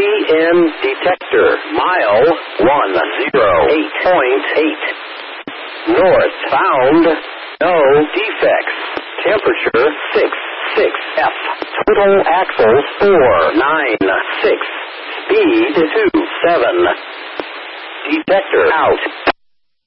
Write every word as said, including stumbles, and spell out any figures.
P M detector. Mile one zero eight point eight. North bound. No defects. Temperature six six F. Total axles four nine six. Speed two seven. Detector out.